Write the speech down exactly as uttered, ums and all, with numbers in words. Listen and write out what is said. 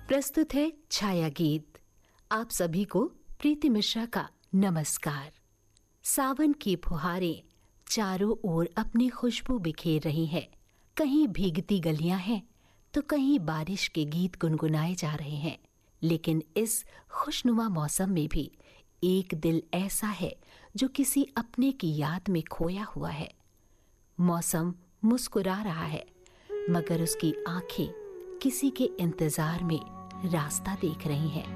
प्रस्तुत है छाया गीत। आप सभी को प्रीति मिश्रा का नमस्कार। सावन की फुहारें चारों ओर अपनी खुशबू बिखेर रही हैं। कहीं भीगती गलियां हैं तो कहीं बारिश के गीत गुनगुनाए जा रहे हैं। लेकिन इस खुशनुमा मौसम में भी एक दिल ऐसा है जो किसी अपने की याद में खोया हुआ है। मौसम मुस्कुरा रहा है मगर उसकी आंखें किसी के इंतजार में रास्ता देख रही हैं।